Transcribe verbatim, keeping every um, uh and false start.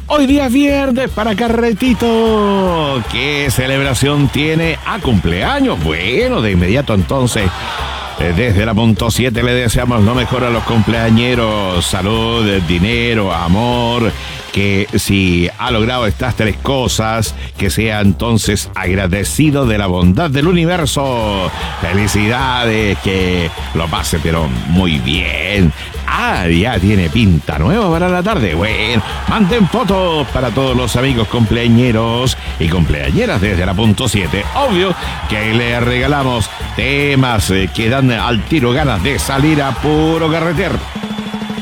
Hoy día es viernes para Carretito. ¿Qué celebración tiene? ¿A cumpleaños? Bueno, de inmediato entonces, desde la punto siete le deseamos lo mejor a los cumpleañeros. Salud, dinero, amor. Que si ha logrado estas tres cosas, que sea entonces agradecido de la bondad del universo. Felicidades, que lo pase pero muy bien. Ah, ya tiene pinta nueva para la tarde. Bueno, manden fotos para todos los amigos cumpleañeros y cumpleañeras desde la punto siete. Obvio que le regalamos temas que dan al tiro ganas de salir a puro carreter.